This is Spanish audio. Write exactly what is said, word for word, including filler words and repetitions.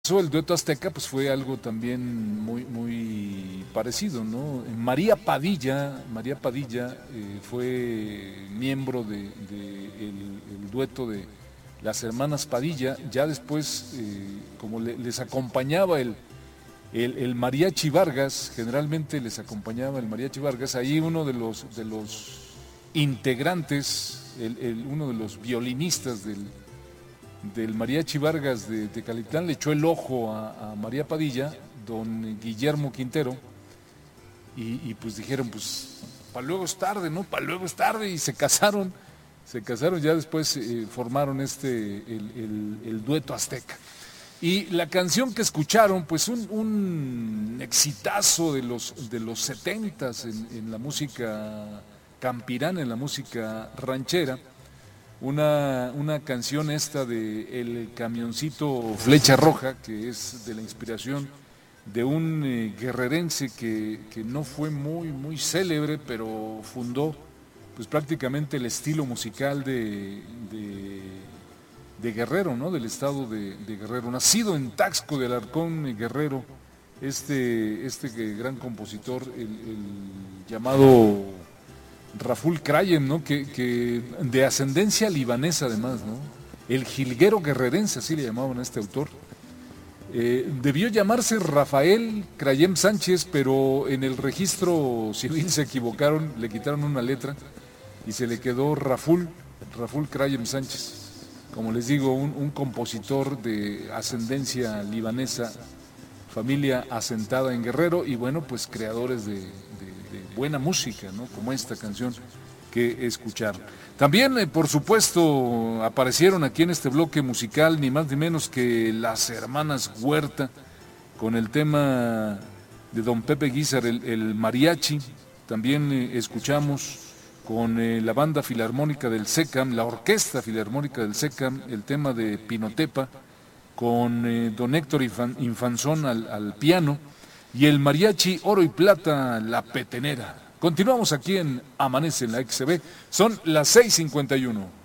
El dueto azteca pues fue algo también muy muy parecido, ¿no? María Padilla, María Padilla eh, fue miembro de, de el, el dueto de las hermanas Padilla. Ya después, eh, como le, les acompañaba el, el, el mariachi Vargas, generalmente les acompañaba el mariachi Vargas, ahí uno de los de los integrantes, el, el, uno de los violinistas del del mariachi Vargas de Tecalitlán le echó el ojo a, a María Padilla, don Guillermo Quintero, y, y pues dijeron, pues, para luego es tarde, ¿no? Para luego es tarde, y se casaron, se casaron, ya después eh, formaron este, el, el, el dueto azteca. Y la canción que escucharon, pues un, un exitazo de los, de los setentas en, en la música campirana, en la música ranchera, Una, una canción esta de El Camioncito Flecha Roja, que es de la inspiración de un eh, guerrerense que, que no fue muy, muy célebre, pero fundó pues prácticamente el estilo musical de, de, de Guerrero, ¿no? Del estado de, de Guerrero. Nacido en Taxco de Alarcón, eh, Guerrero, este, este gran compositor, el, el llamado Raful Krayem, ¿no? Que, que de ascendencia libanesa además, ¿no? El jilguero guerrerense, así le llamaban a este autor. Eh, debió llamarse Rafael Krayem Sánchez, pero en el registro civil se equivocaron, le quitaron una letra y se le quedó Raful, Raful Krayem Sánchez. Como les digo, un, un compositor de ascendencia libanesa, familia asentada en Guerrero y bueno, pues creadores de, buena música, ¿no? Como esta canción que escucharon. También, eh, por supuesto, aparecieron aquí en este bloque musical ni más ni menos que las hermanas Huerta con el tema de don Pepe Guizar, el, el mariachi. También eh, escuchamos con eh, la banda filarmónica del SECAM, la orquesta filarmónica del SECAM, el tema de Pinotepa, con eh, don Héctor Infanzón al, al piano, y el mariachi Oro y Plata, La Petenera. Continuamos aquí en Amanece en la X C B. Son las seis cincuenta y uno.